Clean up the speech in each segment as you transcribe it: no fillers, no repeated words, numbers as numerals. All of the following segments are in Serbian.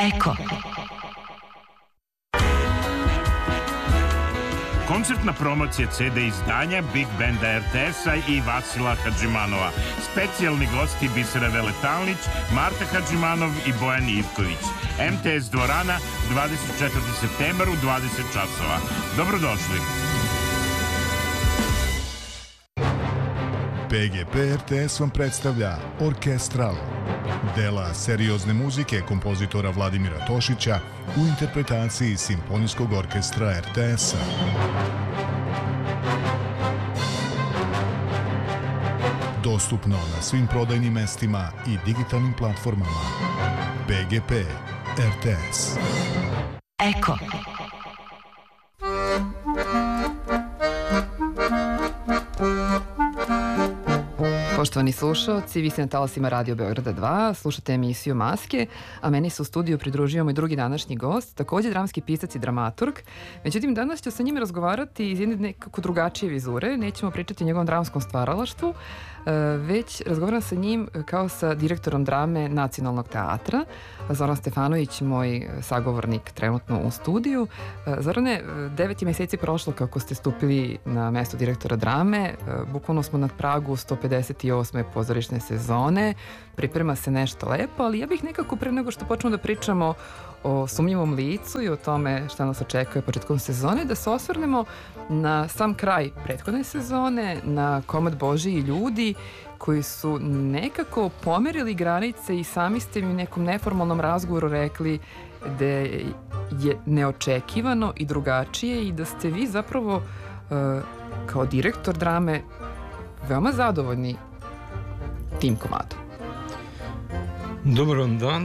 Eko. Koncertna promocija CD izdanja Big Banda RTS-a i Vasila Hadžimanova. Specijalni gosti Bisera Veletalnić, Marta Hadžimanov i Bojan Ivković. MTS dvorana, 24. septembar u 20 časova. Dobrodošli. PGP RTS vam predstavlja Orkestral, dela seriozne muzike kompozitora Vladimira Tošića u interpretaciji Simfonijskog orkestra RTS-a. Dostupno na svim prodajnim mestima i digitalnim platformama. PGP RTS. Eko. Poštovani slušalci, vi ste na talasima Radio Beograda 2, slušate emisiju Maske, a meni se u studiju pridružio moj drugi današnji gost, takođe dramski pisac i dramaturg. Međutim, danas ću sa njim razgovarati iz jedne nekako drugačije vizure, nećemo pričati o njegovom dramskom stvaralaštvu, već razgovaram sa njim kao sa direktorom drame Nacionalnog teatra. Zoran Stefanović, moj sagovornik trenutno u studiju. Zorane, 9 meseci prošlo kako ste stupili na mesto direktora drame. Bukvalno smo na pragu 158. pozorišne sezone. Priprema se nešto lepo, ali ja bih nekako pre nego što počnemo da pričamo o sumnjivom licu i o tome šta nas očekuje početkom sezone, da se osvrnemo na sam kraj prethodne sezone, na komad Božiji ljudi koji su nekako pomerili granice i sami ste mi u nekom neformalnom razgovoru rekli da je neočekivano i drugačije i da ste vi zapravo kao direktor drame veoma zadovoljni tim komadom. Dobar vam dan.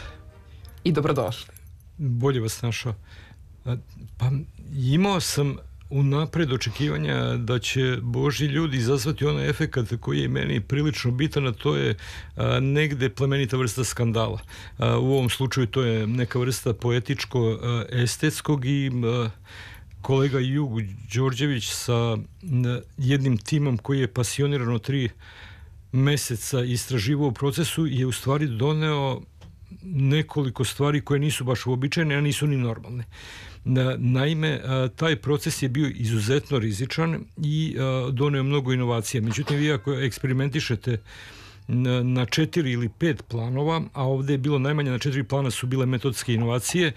I dobrodošli. Bolje vas našao. Pa imao sam unapred očekivanja da će Božji ljudi izazvati onaj efekat koji je meni prilično bitan, a to je negde plemenita vrsta skandala. U ovom slučaju to je neka vrsta poetičko-estetskog i kolega Jugo Đorđević sa jednim timom koji je pasionirano 3 meseca istraživao u procesu je u stvari doneo nekoliko stvari koje nisu baš uobičajene, a nisu ni normalne. Naime, taj proces je bio izuzetno rizičan i doneo mnogo inovacija. Međutim, vi ako eksperimentišete na 4 ili 5 planova, a ovde je bilo najmanje na 4 plana su bile metodske inovacije,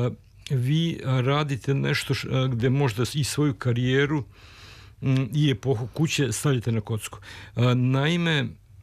vi radite nešto gde možda i svoju karijeru i epohu kuće stavljate na kocku. Naime,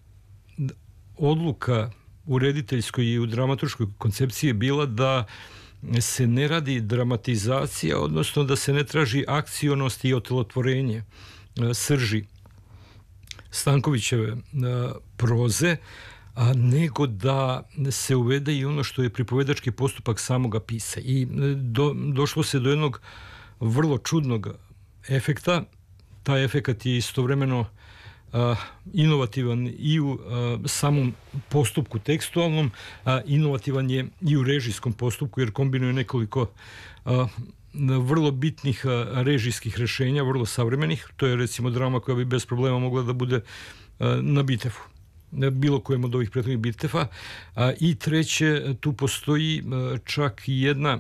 odluka u rediteljskoj i u dramaturškoj koncepciji je bila da se ne radi dramatizacija, odnosno da se ne traži akcionost i otelotvorenje srži Stankovićeve proze, nego da se uvede i ono što je pripovedački postupak samoga pisa. I došlo se do jednog vrlo čudnog efekta. Taj efekat je istovremeno inovativan i u samom postupku tekstualnom, inovativan je i u režijskom postupku jer kombinuje nekoliko vrlo bitnih režijskih rešenja, vrlo savremenih. To je recimo drama koja bi bez problema mogla da bude na Bitefu, bilo kojem od ovih prethodnih Bitefa. I treće, tu postoji čak i jedna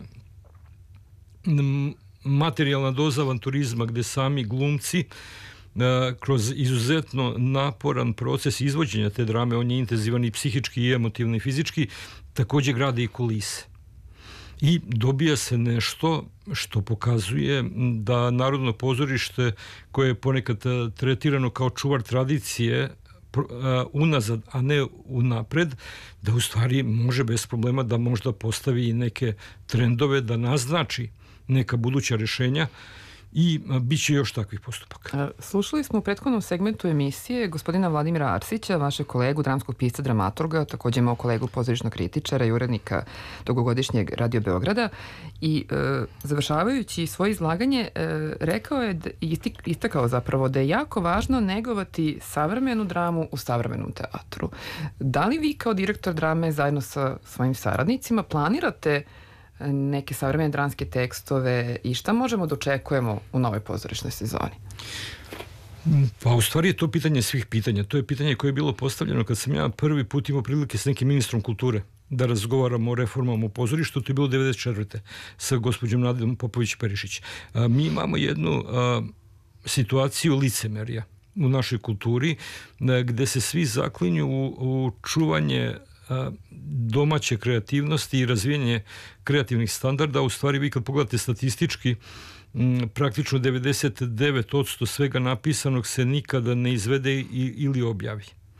materijalna doza avanturizma gde sami glumci kroz izuzetno naporan proces izvođenja te drame, on je intenzivan i psihički i emotivno i fizički, takođe grade i kulise. I dobija se nešto što pokazuje da Narodno pozorište, koje je ponekad tretirano kao čuvar tradicije unazad, a ne unapred, da u stvari može bez problema da možda postavi i neke trendove, da naznači neka buduća rešenja i bit će još takvih postupaka. Slušali smo u prethodnom segmentu emisije gospodina Vladimira Arsića, vašeg kolegu, dramskog pisca, dramaturga, takođe moj kolegu pozorišnog kritičara i urednika dugogodišnjeg Radio Beograda i završavajući svoje izlaganje rekao je, istakao zapravo da je jako važno negovati savremenu dramu u savremenom teatru. Da li vi kao direktor drame zajedno sa svojim saradnicima planirate neke savremene dramske tekstove i šta možemo da očekujemo u novoj pozorišnoj sezoni? Pa u stvari je to pitanje svih pitanja. To je pitanje koje je bilo postavljeno kad sam ja prvi put imao prilike s nekim ministrom kulture da razgovaramo o reformama u pozorištu, to je bilo 1994. sa gospođom Nadom Popović-Perišić. Mi imamo jednu situaciju licemerja u našoj kulturi, gde se svi zaklinju u čuvanje domaće kreativnosti i razvijenje kreativnih standarda. U stvari, vi kad pogledate statistički, praktično 99% svega napisanog se nikada ne izvede ili objavi.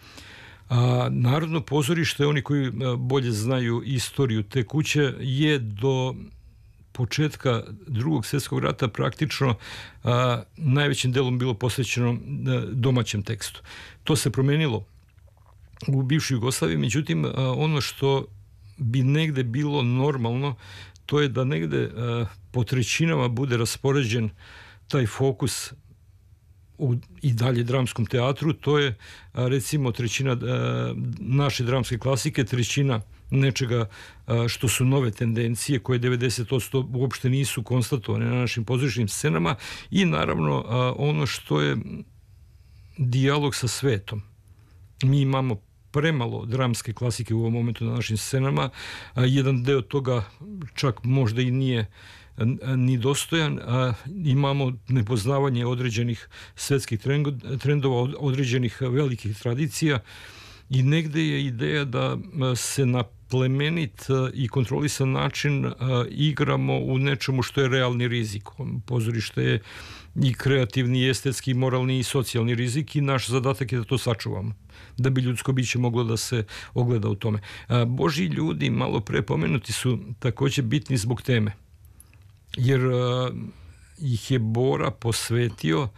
Narodno pozorište, oni koji bolje znaju istoriju te kuće, je do početka Drugog svjetskog rata praktično najvećim delom bilo posvećeno domaćem tekstu. To se promenilo u bivšoj Jugoslaviji, međutim ono što bi negde bilo normalno, to je da negde po trećinama bude raspoređen taj fokus u i dalje dramskom teatru. To je recimo trećina naše dramske klasike, trećina nečega što su nove tendencije koje 90% uopšte nisu konstatovane na našim pozorišnim scenama i naravno ono što je dijalog sa svetom. Mi imamo premalo dramske klasike u ovom momentu na našim scenama. Jedan deo toga čak možda i nije ni dostojan. Imamo nepoznavanje određenih svetskih trendova, određenih velikih tradicija i negde je ideja da se na plemenit i kontrolisan način igramo u nečemu što je realni rizik. Pozorište je i kreativni, i estetski, i moralni, i socijalni rizik i naš zadatak je da to sačuvamo, da bi ljudsko biće moglo da se ogleda u tome. Božji ljudi, malo pre pomenuti, su takođe bitni zbog teme, jer ih je Bora posvetio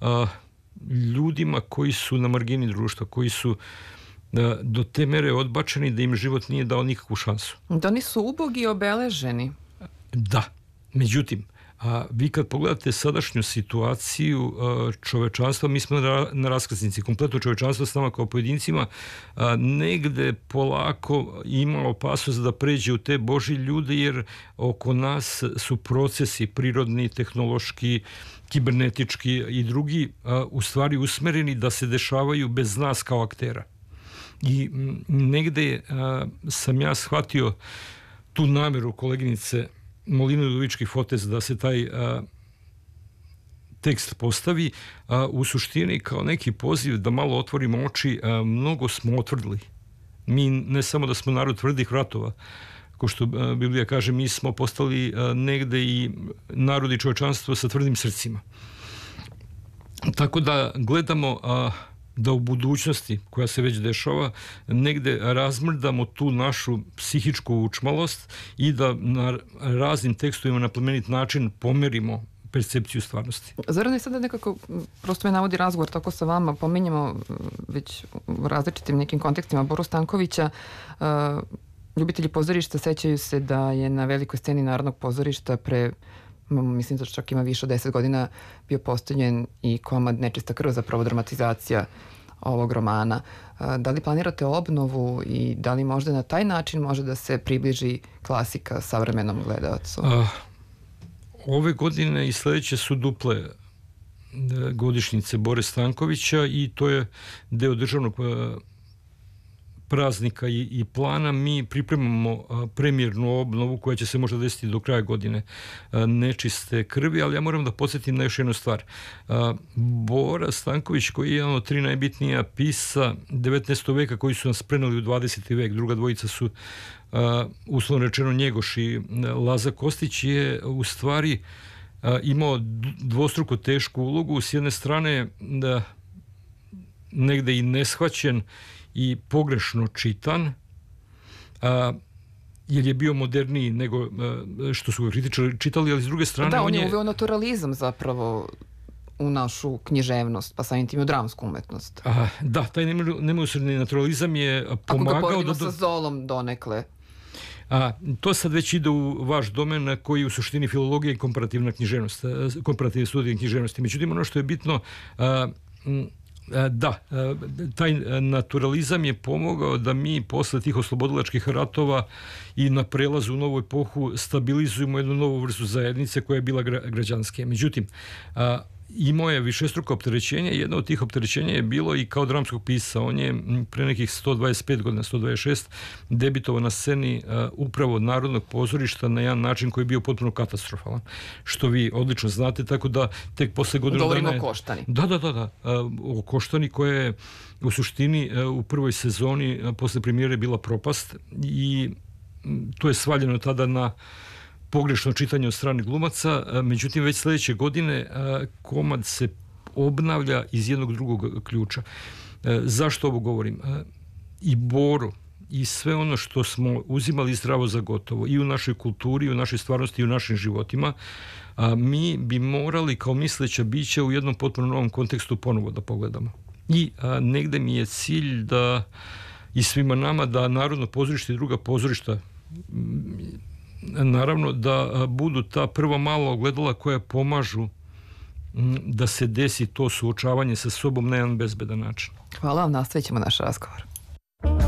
ljudima koji su na margini društva, koji su do te mere odbačeni da im život nije dao nikakvu šansu. Da oni su ubogi i obeleženi. Da, međutim, vi kad pogledate sadašnju situaciju čovečanstva, mi smo na raskrsnici, kompletno čovečanstvo s nama kao pojedincima, negde polako ima opasnost da pređe u te Božji ljude, jer oko nas su procesi prirodni, tehnološki, kibernetički i drugi u stvari usmereni da se dešavaju bez nas kao aktera. I negde sam ja shvatio tu nameru koleginice Molina Udovički-Fotez da se taj tekst postavi u suštini kao neki poziv da malo otvorimo oči. Mnogo smo otvrdili. Mi ne samo da smo narod tvrdih vratova, ko što Biblija kaže, mi smo postali negde i narod i čovečanstvo sa tvrdim srcima. Tako da gledamo da u budućnosti, koja se već dešava, negde razmrdamo tu našu psihičku učmalost i da na raznim tekstovima na plemenit način pomerimo percepciju stvarnosti. Zorane, sada nekako, prosto me navodi razgovor tako sa vama, pominjamo već u različitim nekim kontekstima Boru Stankovića. Ljubitelji pozorišta sećaju se da je na velikoj sceni Narodnog pozorišta mislim da čak ima više od 10 godina bio postavljen i komad Nečista krv, zapravo dramatizacija ovog romana. Da li planirate obnovu i da li možda na taj način može da se približi klasika savremenom gledalcu? Ove godine i sledeće su duple godišnjice Bore Stankovića i to je deo državnog praznika i plana. Mi pripremamo premijernu obnovu koja će se možda desiti do kraja godine Nečiste krvi, ali ja moram da podsjetim na još jednu stvar. Bora Stanković, koji je jedan od 3 najbitnija pisa 19. veka koji su nas preneli u 20. vek, druga dvojica su uslovno rečeno Njegoš i Laza Kostić, je u stvari imao dvostruko tešku ulogu. S jedne strane negde i neshvaćen i pogrešno čitan, jer je bio moderniji nego što su ga kritičari čitali, ali s druge strane... Da, on je uveo naturalizam zapravo u našu književnost, pa samim tim u dramsku umetnost. Da, taj nemilosrdni naturalizam je pomagao... Ako ga poredimo sa Zolom donekle. To sad već ide u vaš domen koji je u suštini filologija i komparativna književnost, komparativne studije književnosti. Međutim, ono što je bitno... Da, taj naturalizam je pomogao da mi posle tih oslobodilačkih ratova i na prelazu u novu epohu stabilizujemo jednu novu vrstu zajednice koja je bila građanske. Međutim, imao je višestruko opterećenje. Jedno od tih opterećenja je bilo i kao dramskog pisca. On je pre nekih 125 godina, 126, debitovao na sceni upravo od Narodnog pozorišta na jedan način koji je bio potpuno katastrofalan. Što vi odlično znate, tako da tek posle godinu dana... Govorimo o Koštani. Da. O Koštani koja je u suštini u prvoj sezoni posle premijere bila propast i to je svaljeno tada na pogrešno čitanje od strane glumaca, međutim već sledeće godine komad se obnavlja iz jednog drugog ključa. Zašto ovo govorim? I Boro i sve ono što smo uzimali zdravo za gotovo i u našoj kulturi, i u našoj stvarnosti, i u našim životima, mi bi morali kao misleća bića u jednom potpuno novom kontekstu ponovo da pogledamo. I negde mi je cilj da i svima nama da Narodno pozorište i druga pozorišta naravno da budu ta prva mala ogledala koja pomažu da se desi to suočavanje sa sobom na jedan bezbedan način. Hvala vam, nastavit ćemo naš razgovor.